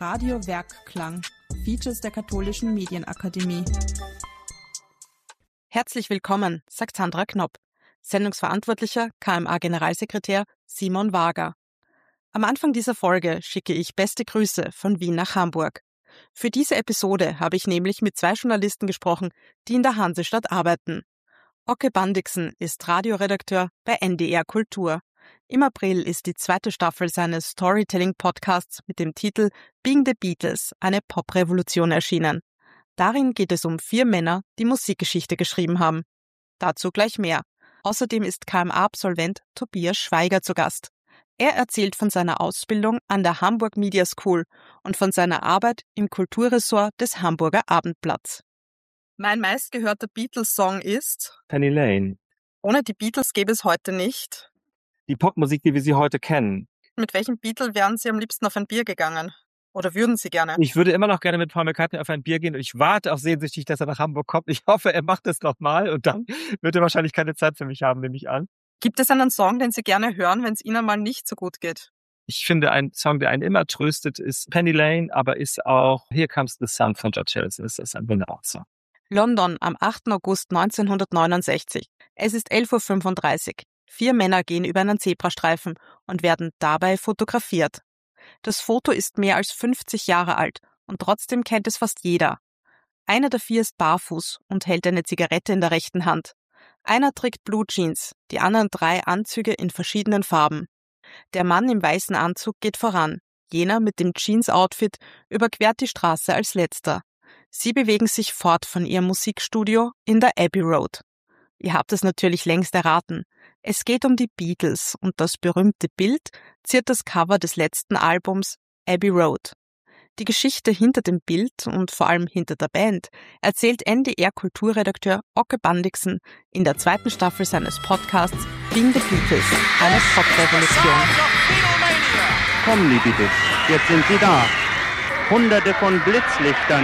Radio Werkklang, Features der Katholischen Medienakademie. Herzlich willkommen, sagt Sandra Knopp, Sendungsverantwortlicher KMA-Generalsekretär Simon Wager. Am Anfang dieser Folge schicke ich beste Grüße von Wien nach Hamburg. Für diese Episode habe ich nämlich mit 2 Journalisten gesprochen, die in der Hansestadt arbeiten. Oke Bandixen ist Radioredakteur bei NDR Kultur. Im April ist die 2. Staffel seines Storytelling-Podcasts mit dem Titel Being the Beatles, eine Poprevolution erschienen. Darin geht es um 4 Männer, die Musikgeschichte geschrieben haben. Dazu gleich mehr. Außerdem ist KMA-Absolvent Tobias Schweiger zu Gast. Er erzählt von seiner Ausbildung an der Hamburg Media School und von seiner Arbeit im Kulturressort des Hamburger Abendblatts. Mein meistgehörter Beatles-Song ist Penny Lane. Ohne die Beatles gäbe es heute nicht. Die Popmusik, wie wir sie heute kennen. Mit welchem Beatle wären Sie am liebsten auf ein Bier gegangen? Oder würden Sie gerne? Ich würde immer noch gerne mit Paul McCartney auf ein Bier gehen und ich warte auch sehnsüchtig, dass er nach Hamburg kommt. Ich hoffe, er macht es nochmal und dann wird er wahrscheinlich keine Zeit für mich haben, nehme ich an. Gibt es einen Song, den Sie gerne hören, wenn es Ihnen mal nicht so gut geht? Ich finde, ein Song, der einen immer tröstet, ist Penny Lane, aber ist auch Here Comes the Sun von George Harrison. Das ist ein wunderbarer Song. London am 8. August 1969. Es ist 11.35 Uhr. 4 Männer gehen über einen Zebrastreifen und werden dabei fotografiert. Das Foto ist mehr als 50 Jahre alt und trotzdem kennt es fast jeder. Einer der 4 ist barfuß und hält eine Zigarette in der rechten Hand. Einer trägt Blue Jeans, die anderen 3 Anzüge in verschiedenen Farben. Der Mann im weißen Anzug geht voran. Jener mit dem Jeans-Outfit überquert die Straße als letzter. Sie bewegen sich fort von ihrem Musikstudio in der Abbey Road. Ihr habt es natürlich längst erraten. Es geht um die Beatles und das berühmte Bild ziert das Cover des letzten Albums Abbey Road. Die Geschichte hinter dem Bild und vor allem hinter der Band erzählt NDR-Kulturredakteur Oke Bandixen in der 2. Staffel seines Podcasts Being the Beatles, eine Poprevolution. Kommen die Beatles, jetzt sind sie da. Hunderte von Blitzlichtern.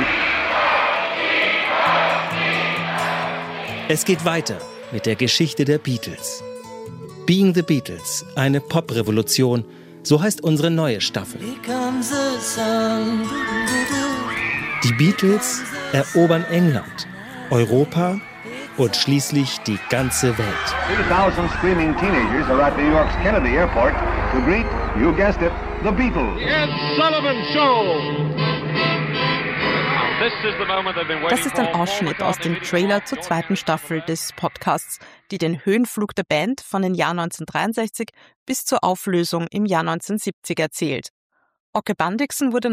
Es geht weiter mit der Geschichte der Beatles. Being the Beatles, eine Poprevolution, so heißt unsere neue Staffel. Die Beatles erobern England, Europa und schließlich die ganze Welt. 3,000 screaming teenagers are at New York's Kennedy Airport to greet, you guessed it, the Beatles. The Ed Sullivan Show. Das ist ein Ausschnitt aus dem Trailer zur 2. Staffel des Podcasts, die den Höhenflug der Band von den Jahr 1963 bis zur Auflösung im Jahr 1970 erzählt. Oke Bandixen wurde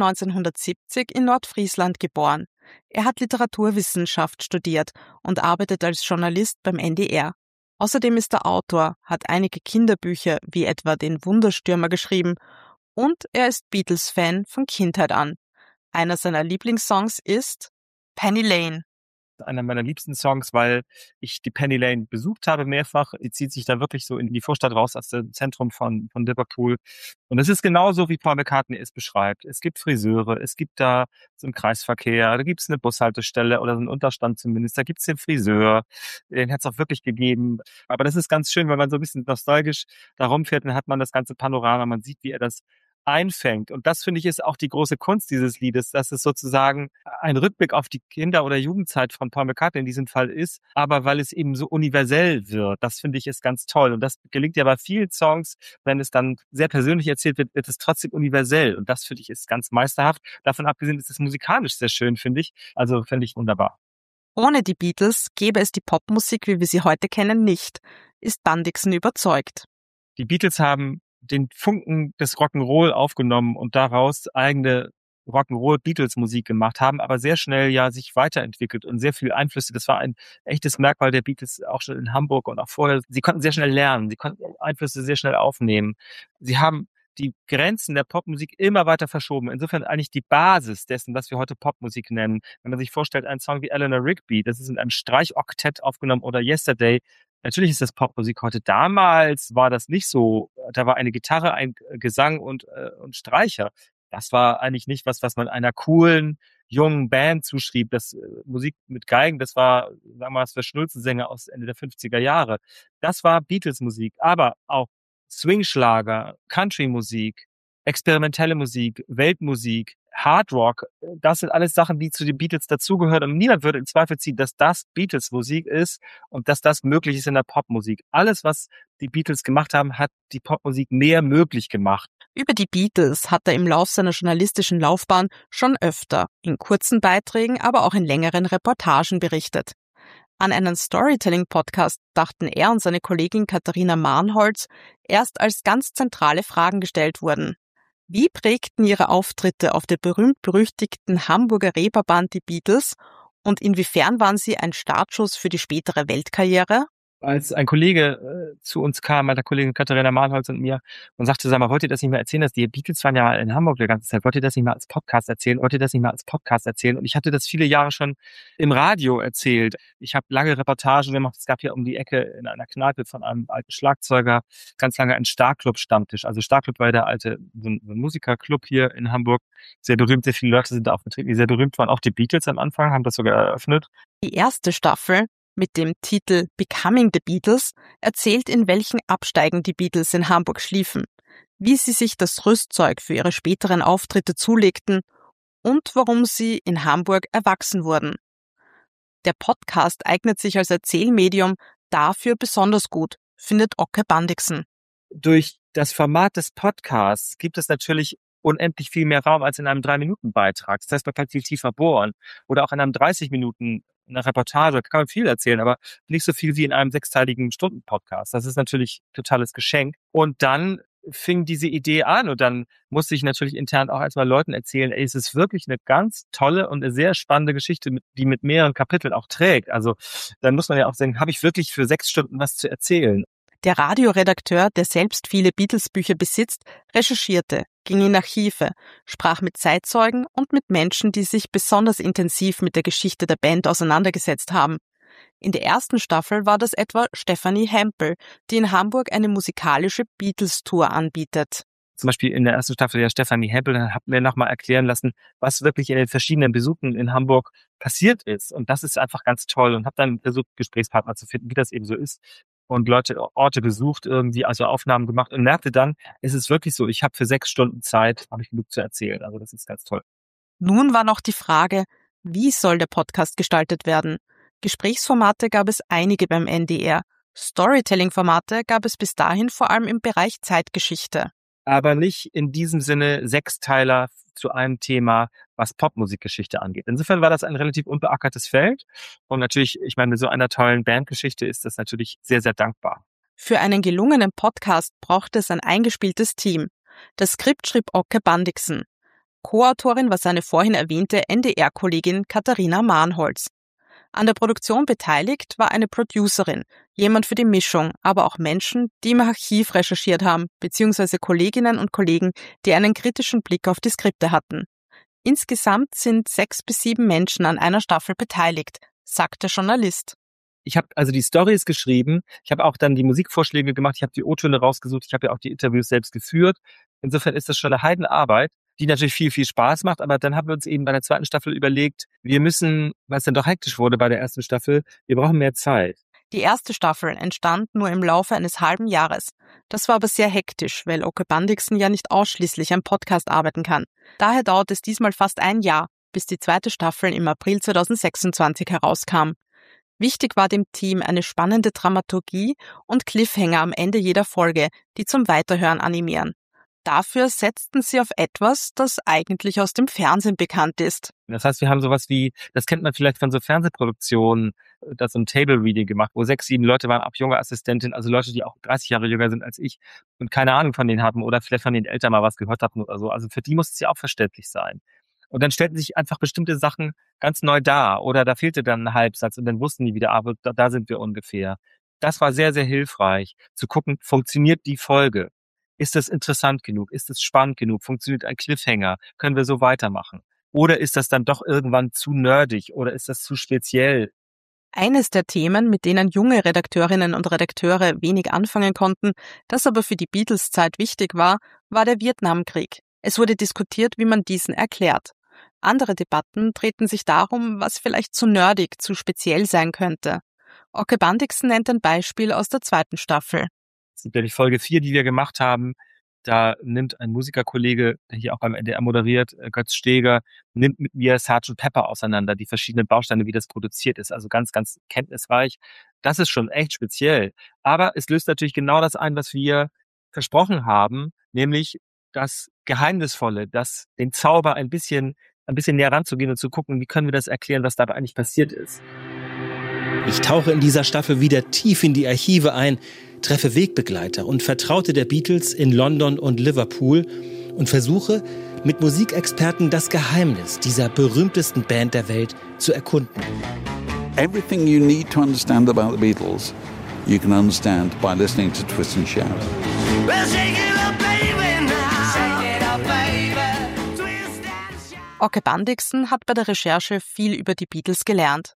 1970 in Nordfriesland geboren. Er hat Literaturwissenschaft studiert und arbeitet als Journalist beim NDR. Außerdem ist er Autor, hat einige Kinderbücher wie etwa den Wunderstürmer geschrieben und er ist Beatles-Fan von Kindheit an. Einer seiner Lieblingssongs ist Penny Lane. Einer meiner liebsten Songs, weil ich die Penny Lane besucht habe mehrfach. Die zieht sich da wirklich so in die Vorstadt raus aus dem Zentrum von Liverpool. Und es ist genauso, wie Paul McCartney es beschreibt. Es gibt Friseure, es gibt da so einen Kreisverkehr, da gibt es eine Bushaltestelle oder so einen Unterstand zumindest. Da gibt es den Friseur, den hat es auch wirklich gegeben. Aber das ist ganz schön, wenn man so ein bisschen nostalgisch da rumfährt, dann hat man das ganze Panorama, man sieht, wie er das einfängt. Und das, finde ich, ist auch die große Kunst dieses Liedes, dass es sozusagen ein Rückblick auf die Kinder- oder Jugendzeit von Paul McCartney in diesem Fall ist, aber weil es eben so universell wird. Das, finde ich, ist ganz toll. Und das gelingt ja bei vielen Songs, wenn es dann sehr persönlich erzählt wird, wird es trotzdem universell. Und das, finde ich, ist ganz meisterhaft. Davon abgesehen ist es musikalisch sehr schön, finde ich. Also, finde ich wunderbar. Ohne die Beatles gäbe es die Popmusik, wie wir sie heute kennen, nicht, ist Bandixen überzeugt. Die Beatles haben den Funken des Rock'n'Roll aufgenommen und daraus eigene Rock'n'Roll-Beatles-Musik gemacht, haben aber sehr schnell ja sich weiterentwickelt und sehr viel Einflüsse. Das war ein echtes Merkmal der Beatles auch schon in Hamburg und auch vorher. Sie konnten sehr schnell lernen, sie konnten Einflüsse sehr schnell aufnehmen. Sie haben die Grenzen der Popmusik immer weiter verschoben. Insofern eigentlich die Basis dessen, was wir heute Popmusik nennen. Wenn man sich vorstellt, ein Song wie Eleanor Rigby, das ist in einem Streichoktett aufgenommen, oder Yesterday. Natürlich ist das Popmusik heute. Damals war das nicht so. Da war eine Gitarre, ein Gesang und Streicher. Das war eigentlich nicht was man einer coolen, jungen Band zuschrieb. Das Musik mit Geigen, das war, sagen wir mal, das war Schnulzensänger aus Ende der 50er Jahre. Das war Beatles-Musik. Aber auch Swingschlager, Country-Musik, experimentelle Musik, Weltmusik, Hard Rock, das sind alles Sachen, die zu den Beatles dazugehören. Und niemand würde in Zweifel ziehen, dass das Beatles-Musik ist und dass das möglich ist in der Popmusik. Alles, was die Beatles gemacht haben, hat die Popmusik mehr möglich gemacht. Über die Beatles hat er im Lauf seiner journalistischen Laufbahn schon öfter in kurzen Beiträgen, aber auch in längeren Reportagen berichtet. An einen Storytelling-Podcast dachten er und seine Kollegin Katharina Mahnholz erst, als ganz zentrale Fragen gestellt wurden. Wie prägten ihre Auftritte auf der berühmt-berüchtigten Hamburger Reeperbahn die Beatles und inwiefern waren sie ein Startschuss für die spätere Weltkarriere? Als ein Kollege zu uns kam, meine Kollegin Katharina Mahnholz und mir, und sagte, sag mal, wollt ihr das nicht mal erzählen, dass die Beatles waren ja mal in Hamburg die ganze Zeit, wollt ihr das nicht mal als Podcast erzählen, Und ich hatte das viele Jahre schon im Radio erzählt. Ich habe lange Reportagen gemacht, es gab hier um die Ecke in einer Kneipe von einem alten Schlagzeuger ganz lange einen Starclub-Stammtisch. Also Starclub war der alte so ein Musikerclub hier in Hamburg, sehr berühmt, sehr viele Leute sind da aufgetreten, die sehr berühmt waren, auch die Beatles am Anfang, haben das sogar eröffnet. Die erste Staffel mit dem Titel Becoming the Beatles erzählt, in welchen Absteigen die Beatles in Hamburg schliefen, wie sie sich das Rüstzeug für ihre späteren Auftritte zulegten und warum sie in Hamburg erwachsen wurden. Der Podcast eignet sich als Erzählmedium dafür besonders gut, findet Oke Bandixen. Durch das Format des Podcasts gibt es natürlich unendlich viel mehr Raum als in einem 3-Minuten-Beitrag. Das heißt, man kann viel tiefer bohren. Oder auch in einem 30 Minuten eine Reportage, kann man viel erzählen, aber nicht so viel wie in einem 6-teiligen Stunden-Podcast. Das ist natürlich ein totales Geschenk. Und dann fing diese Idee an und dann musste ich natürlich intern auch erstmal Leuten erzählen, ey, es ist wirklich eine ganz tolle und eine sehr spannende Geschichte, die mit mehreren Kapiteln auch trägt. Also dann muss man ja auch sagen, habe ich wirklich für 6 Stunden was zu erzählen? Der Radioredakteur, der selbst viele Beatles-Bücher besitzt, recherchierte, ging in Archive, sprach mit Zeitzeugen und mit Menschen, die sich besonders intensiv mit der Geschichte der Band auseinandergesetzt haben. In der ersten Staffel war das etwa Stefanie Hempel, die in Hamburg eine musikalische Beatles-Tour anbietet. Zum Beispiel in der ersten Staffel der Stefanie Hempel hat mir nochmal erklären lassen, was wirklich in den verschiedenen Besuchen in Hamburg passiert ist. Und das ist einfach ganz toll und habe dann versucht, Gesprächspartner zu finden, wie das eben so ist. Und Orte besucht, irgendwie, also Aufnahmen gemacht und merkte dann, es ist wirklich so, ich habe für 6 Stunden Zeit, habe ich genug zu erzählen. Also das ist ganz toll. Nun war noch die Frage, wie soll der Podcast gestaltet werden? Gesprächsformate gab es einige beim NDR. Storytelling-Formate gab es bis dahin vor allem im Bereich Zeitgeschichte. Aber nicht in diesem Sinne 6-Teiler zu einem Thema, was Popmusikgeschichte angeht. Insofern war das ein relativ unbeackertes Feld. Und natürlich, ich meine, mit so einer tollen Bandgeschichte ist das natürlich sehr, sehr dankbar. Für einen gelungenen Podcast braucht es ein eingespieltes Team. Das Skript schrieb Oke Bandixen. Co-Autorin war seine vorhin erwähnte NDR-Kollegin Katharina Mahnholz. An der Produktion beteiligt war eine Producerin, jemand für die Mischung, aber auch Menschen, die im Archiv recherchiert haben, beziehungsweise Kolleginnen und Kollegen, die einen kritischen Blick auf die Skripte hatten. Insgesamt sind 6 bis 7 Menschen an einer Staffel beteiligt, sagt der Journalist. Ich habe also die Storys geschrieben, ich habe auch dann die Musikvorschläge gemacht, ich habe die O-Töne rausgesucht, ich habe ja auch die Interviews selbst geführt. Insofern ist das schon eine Heidenarbeit, die natürlich viel, viel Spaß macht. Aber dann haben wir uns eben bei der zweiten Staffel überlegt, wir müssen, weil es dann doch hektisch wurde bei der ersten Staffel, wir brauchen mehr Zeit. Die erste Staffel entstand nur im Laufe eines halben Jahres. Das war aber sehr hektisch, weil Oke Bandixen ja nicht ausschließlich am Podcast arbeiten kann. Daher dauert es diesmal fast ein Jahr, bis die zweite Staffel im April 2026 herauskam. Wichtig war dem Team eine spannende Dramaturgie und Cliffhanger am Ende jeder Folge, die zum Weiterhören animieren. Dafür setzten sie auf etwas, das eigentlich aus dem Fernsehen bekannt ist. Das heißt, wir haben sowas wie, das kennt man vielleicht von so Fernsehproduktionen, da so ein Table Reading gemacht, wo 6, 7 Leute waren, ab junge Assistentin, also Leute, die auch 30 Jahre jünger sind als ich und keine Ahnung von denen hatten oder vielleicht von den Eltern mal was gehört hatten oder so. Also für die muss es ja auch verständlich sein. Und dann stellten sich einfach bestimmte Sachen ganz neu dar oder da fehlte dann ein Halbsatz und dann wussten die wieder, aber da sind wir ungefähr. Das war sehr, sehr hilfreich, zu gucken, funktioniert die Folge? Ist das interessant genug? Ist es spannend genug? Funktioniert ein Cliffhanger? Können wir so weitermachen? Oder ist das dann doch irgendwann zu nerdig oder ist das zu speziell? Eines der Themen, mit denen junge Redakteurinnen und Redakteure wenig anfangen konnten, das aber für die Beatles-Zeit wichtig war, war der Vietnamkrieg. Es wurde diskutiert, wie man diesen erklärt. Andere Debatten drehten sich darum, was vielleicht zu nerdig, zu speziell sein könnte. Oke Bandixen nennt ein Beispiel aus der zweiten Staffel. Das ist ja die Folge 4, die wir gemacht haben. Da nimmt ein Musikerkollege, der hier auch beim NDR moderiert, Götz Steger, nimmt mit mir Sgt. Pepper auseinander, die verschiedenen Bausteine, wie das produziert ist. Also ganz, ganz kenntnisreich. Das ist schon echt speziell. Aber es löst natürlich genau das ein, was wir versprochen haben, nämlich das Geheimnisvolle, den Zauber ein bisschen näher ranzugehen und zu gucken, wie können wir das erklären, was dabei eigentlich passiert ist. Ich tauche in dieser Staffel wieder tief in die Archive ein, treffe Wegbegleiter und Vertraute der Beatles in London und Liverpool und versuche, mit Musikexperten das Geheimnis dieser berühmtesten Band der Welt zu erkunden. Everything you need to understand about the Beatles, you can understand by listening to Twist and Shout. Oke Bandixen hat bei der Recherche viel über die Beatles gelernt.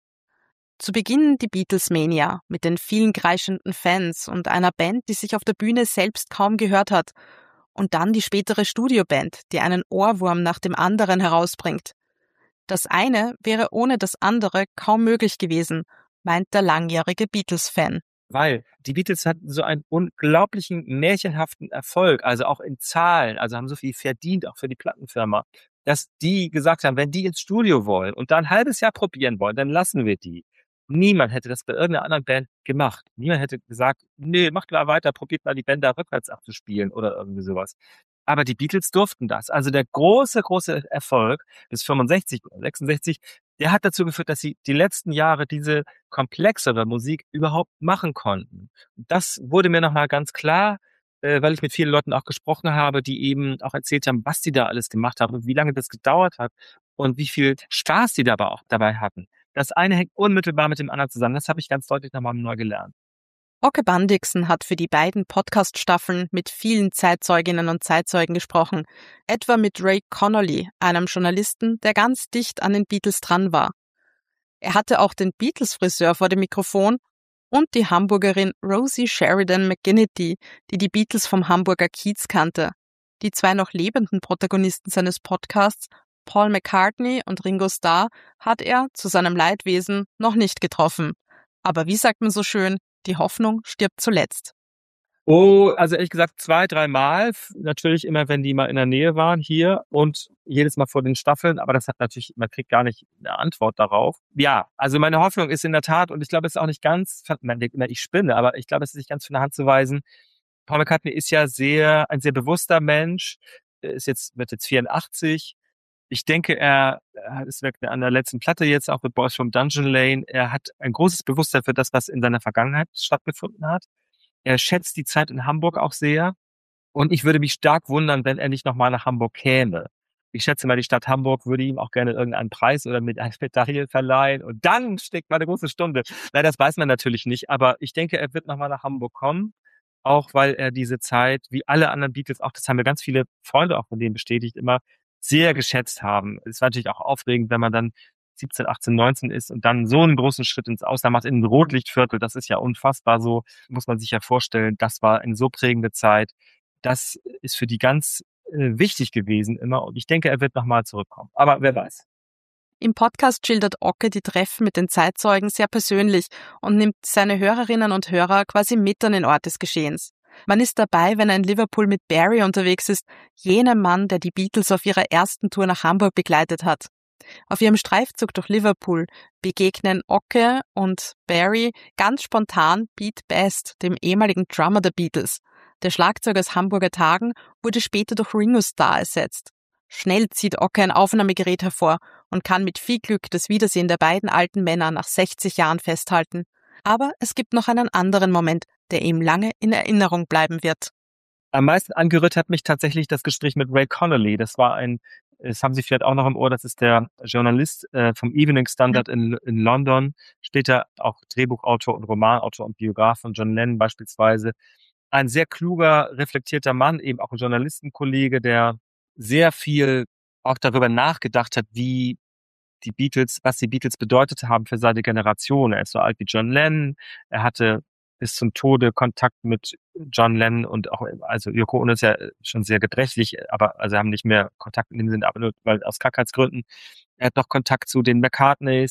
Zu Beginn die Beatles-Mania mit den vielen kreischenden Fans und einer Band, die sich auf der Bühne selbst kaum gehört hat. Und dann die spätere Studioband, die einen Ohrwurm nach dem anderen herausbringt. Das eine wäre ohne das andere kaum möglich gewesen, meint der langjährige Beatles-Fan. Weil die Beatles hatten so einen unglaublichen, märchenhaften Erfolg, also auch in Zahlen, also haben so viel verdient, auch für die Plattenfirma, dass die gesagt haben, wenn die ins Studio wollen und da ein halbes Jahr probieren wollen, dann lassen wir die. Niemand hätte das bei irgendeiner anderen Band gemacht. Niemand hätte gesagt, nee, macht mal weiter, probiert mal die Bänder rückwärts abzuspielen oder irgendwie sowas. Aber die Beatles durften das. Also der große, große Erfolg bis 65 oder 66, der hat dazu geführt, dass sie die letzten Jahre diese komplexere Musik überhaupt machen konnten. Das wurde mir nochmal ganz klar, weil ich mit vielen Leuten auch gesprochen habe, die eben auch erzählt haben, was die da alles gemacht haben und wie lange das gedauert hat und wie viel Spaß die dabei auch dabei hatten. Das eine hängt unmittelbar mit dem anderen zusammen. Das habe ich ganz deutlich nochmal neu gelernt. Oke Bandixen hat für die beiden Podcast-Staffeln mit vielen Zeitzeuginnen und Zeitzeugen gesprochen, etwa mit Ray Connolly, einem Journalisten, der ganz dicht an den Beatles dran war. Er hatte auch den Beatles-Friseur vor dem Mikrofon und die Hamburgerin Rosie Sheridan McGinnity, die die Beatles vom Hamburger Kiez kannte. Die zwei noch lebenden Protagonisten seines Podcasts, Paul McCartney und Ringo Starr, hat er zu seinem Leidwesen noch nicht getroffen. Aber wie sagt man so schön, die Hoffnung stirbt zuletzt. Oh, also ehrlich gesagt 2-3 Mal. Natürlich immer, wenn die mal in der Nähe waren hier und jedes Mal vor den Staffeln. Aber das hat natürlich, man kriegt gar nicht eine Antwort darauf. Ja, also meine Hoffnung ist in der Tat, und ich glaube, es ist auch nicht ganz, man denkt immer, ich spinne, aber ich glaube, es ist nicht ganz von der Hand zu weisen. Paul McCartney ist ja ein sehr bewusster Mensch, wird jetzt 84. Ich denke, er ist an der letzten Platte jetzt auch mit Boys from Dungeon Lane. Er hat ein großes Bewusstsein für das, was in seiner Vergangenheit stattgefunden hat. Er schätzt die Zeit in Hamburg auch sehr. Und ich würde mich stark wundern, wenn er nicht nochmal nach Hamburg käme. Ich schätze mal, die Stadt Hamburg würde ihm auch gerne irgendeinen Preis oder mit einer Medaille verleihen. Und dann steckt mal eine große Stunde. Nein, das weiß man natürlich nicht. Aber ich denke, er wird nochmal nach Hamburg kommen. Auch weil er diese Zeit, wie alle anderen Beatles, auch das haben mir ganz viele Freunde auch von denen bestätigt, immer sehr geschätzt haben. Es war natürlich auch aufregend, wenn man dann 17, 18, 19 ist und dann so einen großen Schritt ins Ausland macht, in ein Rotlichtviertel. Das ist ja unfassbar, so muss man sich ja vorstellen. Das war eine so prägende Zeit. Das ist für die ganz wichtig gewesen immer. Und ich denke, er wird nochmal zurückkommen. Aber wer weiß. Im Podcast schildert Oke die Treffen mit den Zeitzeugen sehr persönlich und nimmt seine Hörerinnen und Hörer quasi mit an den Ort des Geschehens. Man ist dabei, wenn er in Liverpool mit Barry unterwegs ist, jenem Mann, der die Beatles auf ihrer ersten Tour nach Hamburg begleitet hat. Auf ihrem Streifzug durch Liverpool begegnen Oke und Barry ganz spontan Pete Best, dem ehemaligen Drummer der Beatles. Der Schlagzeuger aus Hamburger Tagen wurde später durch Ringo Starr ersetzt. Schnell zieht Oke ein Aufnahmegerät hervor und kann mit viel Glück das Wiedersehen der beiden alten Männer nach 60 Jahren festhalten. Aber es gibt noch einen anderen Moment, der ihm lange in Erinnerung bleiben wird. Am meisten angerührt hat mich tatsächlich das Gespräch mit Ray Connolly. Das haben Sie vielleicht auch noch im Ohr, das ist der Journalist vom Evening Standard in London, später auch Drehbuchautor und Romanautor und Biograf von John Lennon beispielsweise. Ein sehr kluger, reflektierter Mann, eben auch ein Journalistenkollege, der sehr viel auch darüber nachgedacht hat, was die Beatles bedeutet haben für seine Generation. Er ist so alt wie John Lennon. Er hatte bis zum Tode Kontakt mit John Lennon und auch, also Yoko Ono ist ja schon sehr gebrechlich, aber also haben nicht mehr Kontakt in dem Sinne, aber nur weil aus Krankheitsgründen. Er hat noch Kontakt zu den McCartneys.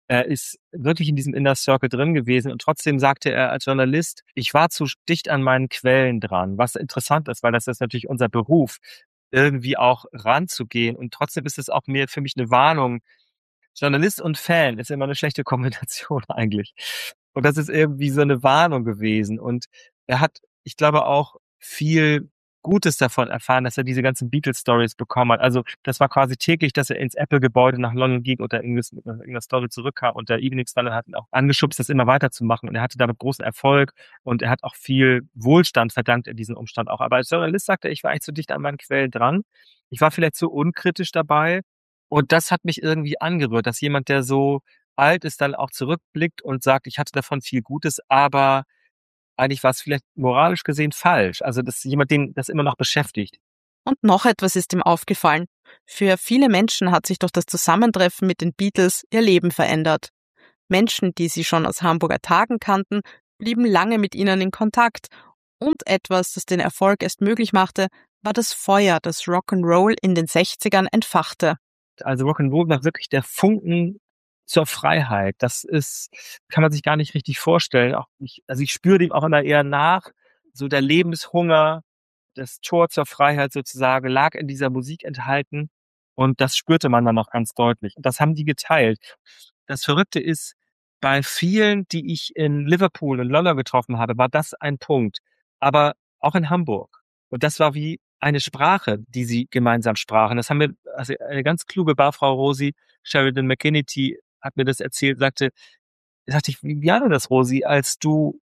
Er ist wirklich in diesem Inner Circle drin gewesen und trotzdem sagte er als Journalist, ich war zu dicht an meinen Quellen dran, was interessant ist, weil das ist natürlich unser Beruf, irgendwie auch ranzugehen und trotzdem ist es auch für mich eine Warnung. Journalist und Fan ist immer eine schlechte Kombination eigentlich. Und das ist irgendwie so eine Warnung gewesen und er hat, ich glaube, auch viel Gutes davon erfahren, dass er diese ganzen Beatles-Stories bekommen hat. Also das war quasi täglich, dass er ins Apple-Gebäude nach London ging und da irgendeiner Story zurückkam und der Evening Standard hat ihn auch angeschubst, das immer weiterzumachen und er hatte damit großen Erfolg und er hat auch viel Wohlstand verdankt in diesem Umstand auch. Aber als Journalist sagte er, ich war eigentlich zu dicht an meinen Quellen dran. Ich war vielleicht zu unkritisch dabei und das hat mich irgendwie angerührt, dass jemand, der so alt ist, dann auch zurückblickt und sagt, ich hatte davon viel Gutes, aber eigentlich war es vielleicht moralisch gesehen falsch. Also, dass jemand, den das immer noch beschäftigt. Und noch etwas ist ihm aufgefallen. Für viele Menschen hat sich durch das Zusammentreffen mit den Beatles ihr Leben verändert. Menschen, die sie schon aus Hamburger Tagen kannten, blieben lange mit ihnen in Kontakt. Und etwas, das den Erfolg erst möglich machte, war das Feuer, das Rock'n'Roll in den 60ern entfachte. Also Rock'n'Roll war wirklich der Funken zur Freiheit. Das kann man sich gar nicht richtig vorstellen. Ich spüre dem auch immer eher nach. So der Lebenshunger, das Tor zur Freiheit sozusagen lag in dieser Musik enthalten. Und das spürte man dann auch ganz deutlich. Und das haben die geteilt. Das Verrückte ist, bei vielen, die ich in Liverpool und London getroffen habe, war das ein Punkt. Aber auch in Hamburg. Und das war wie eine Sprache, die sie gemeinsam sprachen. Das haben wir, also eine ganz kluge Barfrau Rosi Sheridan McKinney hat mir das erzählt, sagte ich, wie war denn das, Rosi, als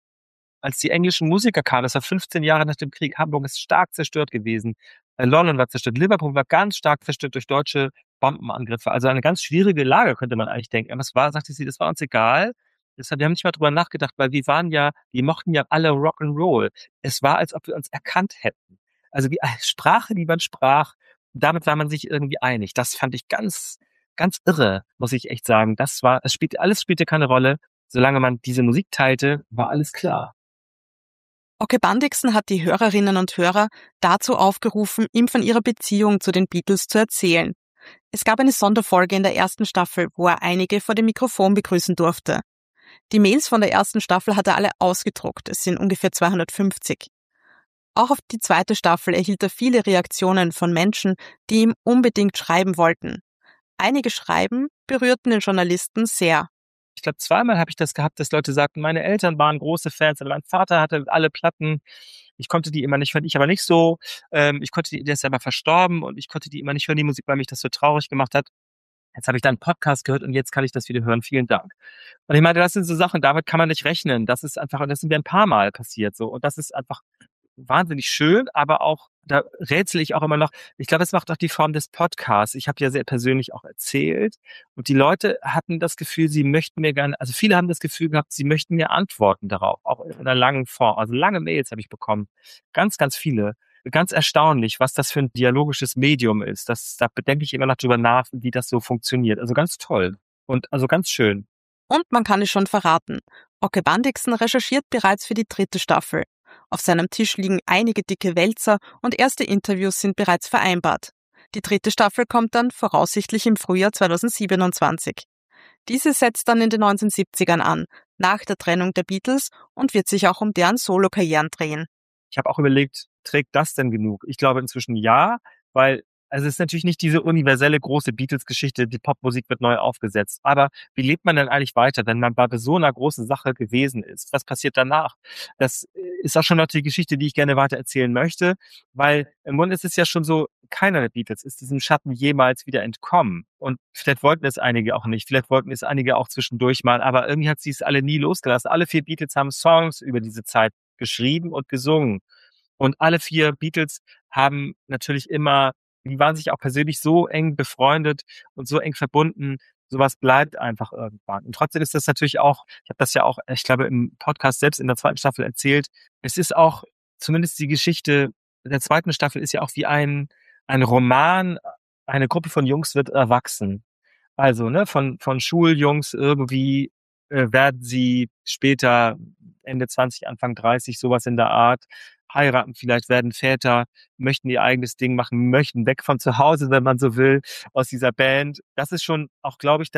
die englischen Musiker kamen, das war 15 Jahre nach dem Krieg, Hamburg ist stark zerstört gewesen, London war zerstört, Liverpool war ganz stark zerstört durch deutsche Bombenangriffe, also eine ganz schwierige Lage, könnte man eigentlich denken. Aber sagte sie, das war uns egal. Wir haben nicht mal drüber nachgedacht, weil wir mochten ja alle Rock'n'Roll. Es war, als ob wir uns erkannt hätten. Also wie eine Sprache, die man sprach, damit war man sich irgendwie einig. Das fand ich ganz, ganz irre, muss ich echt sagen. Alles spielte keine Rolle. Solange man diese Musik teilte, war alles klar. Oke Bandixen hat die Hörerinnen und Hörer dazu aufgerufen, ihm von ihrer Beziehung zu den Beatles zu erzählen. Es gab eine Sonderfolge in der ersten Staffel, wo er einige vor dem Mikrofon begrüßen durfte. Die Mails von der ersten Staffel hat er alle ausgedruckt. Es sind ungefähr 250. Auch auf die zweite Staffel erhielt er viele Reaktionen von Menschen, die ihm unbedingt schreiben wollten. Einige Schreiben berührten den Journalisten sehr. Ich glaube, zweimal habe ich das gehabt, dass Leute sagten, meine Eltern waren große Fans, aber mein Vater hatte alle Platten. Ich konnte die immer nicht hören, ich aber nicht so. Der ist aber verstorben und ich konnte die immer nicht hören, die Musik, weil mich das so traurig gemacht hat. Jetzt habe ich da einen Podcast gehört und jetzt kann ich das wieder hören. Vielen Dank. Und ich meine, das sind so Sachen, damit kann man nicht rechnen. Das ist mir ein paar Mal passiert so. Und das ist einfach wahnsinnig schön, aber auch, da rätsel ich auch immer noch. Ich glaube, es macht auch die Form des Podcasts. Ich habe ja sehr persönlich auch erzählt und die Leute hatten das Gefühl, sie möchten mir gerne, also viele haben das Gefühl gehabt, sie möchten mir antworten darauf, auch in einer langen Form. Also lange Mails habe ich bekommen. Ganz, ganz viele. Ganz erstaunlich, was das für ein dialogisches Medium ist. Da bedenke ich immer noch drüber nach, wie das so funktioniert. Also ganz toll und also ganz schön. Und man kann es schon verraten. Oke Bandixen recherchiert bereits für die 3. Staffel. Auf seinem Tisch liegen einige dicke Wälzer und erste Interviews sind bereits vereinbart. Die 3. Staffel kommt dann voraussichtlich im Frühjahr 2027. Diese setzt dann in den 1970ern an, nach der Trennung der Beatles und wird sich auch um deren Solokarrieren drehen. Ich habe auch überlegt, trägt das denn genug? Ich glaube inzwischen ja, weil es ist natürlich nicht diese universelle große Beatles-Geschichte, die Popmusik wird neu aufgesetzt. Aber wie lebt man denn eigentlich weiter, wenn man bei so einer großen Sache gewesen ist? Was passiert danach? Das ist auch schon noch die Geschichte, die ich gerne weiter erzählen möchte, weil im Grunde ist es ja schon so, keiner der Beatles ist diesem Schatten jemals wieder entkommen. Und vielleicht wollten es einige auch nicht, vielleicht wollten es einige auch zwischendurch mal, aber irgendwie hat sie es alle nie losgelassen. Alle 4 Beatles haben Songs über diese Zeit geschrieben und gesungen. Und alle 4 Beatles haben natürlich die waren sich auch persönlich so eng befreundet und so eng verbunden. Sowas bleibt einfach irgendwann. Und trotzdem ist das natürlich auch, ich habe das ja auch, ich glaube, im Podcast selbst in der 2. Staffel erzählt, es ist auch, zumindest die Geschichte der 2. Staffel ist ja auch wie ein Roman, eine Gruppe von Jungs wird erwachsen. Also, von Schuljungs irgendwie werden sie später Ende 20, Anfang 30, sowas in der Art, heiraten vielleicht, werden Väter, möchten ihr eigenes Ding machen, möchten weg von zu Hause, wenn man so will, aus dieser Band. Das ist schon auch, glaube ich, das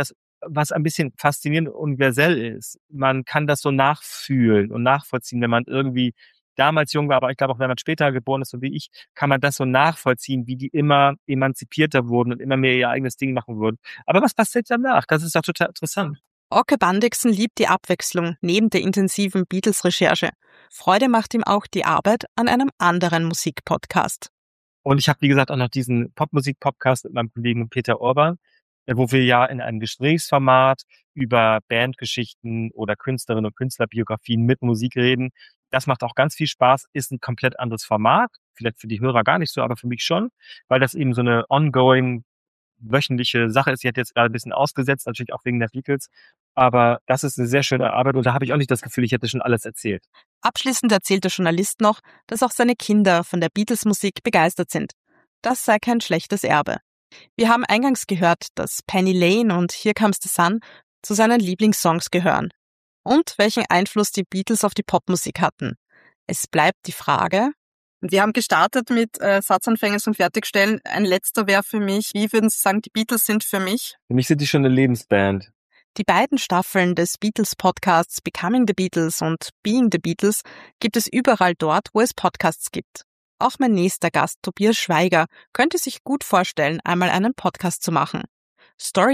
was ein bisschen faszinierend und universell ist. Man kann das so nachfühlen und nachvollziehen, wenn man irgendwie damals jung war, aber ich glaube auch, wenn man später geboren ist, so wie ich, kann man das so nachvollziehen, wie die immer emanzipierter wurden und immer mehr ihr eigenes Ding machen würden. Aber was passiert danach? Das ist doch total interessant. Oke Bandixen liebt die Abwechslung neben der intensiven Beatles-Recherche. Freude macht ihm auch die Arbeit an einem anderen Musikpodcast. Und ich habe, wie gesagt, auch noch diesen Popmusik-Podcast mit meinem Kollegen Peter Orban, wo wir ja in einem Gesprächsformat über Bandgeschichten oder Künstlerinnen und Künstlerbiografien mit Musik reden. Das macht auch ganz viel Spaß, ist ein komplett anderes Format, vielleicht für die Hörer gar nicht so, aber für mich schon, weil das eben so eine ongoing wöchentliche Sache ist. Sie hat jetzt gerade ein bisschen ausgesetzt, natürlich auch wegen der Beatles, aber das ist eine sehr schöne Arbeit und da habe ich auch nicht das Gefühl, ich hätte schon alles erzählt. Abschließend erzählt der Journalist noch, dass auch seine Kinder von der Beatles-Musik begeistert sind. Das sei kein schlechtes Erbe. Wir haben eingangs gehört, dass Penny Lane und Here Comes the Sun zu seinen Lieblingssongs gehören. Und welchen Einfluss die Beatles auf die Popmusik hatten. Es bleibt die Frage. Wir haben gestartet mit Satzanfängen zum Fertigstellen. Ein letzter wäre für mich, wie würden Sie sagen, die Beatles sind für mich? Für mich sind die schon eine Lebensband. Die beiden Staffeln des Beatles-Podcasts Becoming the Beatles und Being the Beatles gibt es überall dort, wo es Podcasts gibt. Auch mein nächster Gast, Tobias Schweiger, könnte sich gut vorstellen, einmal einen Podcast zu machen. Story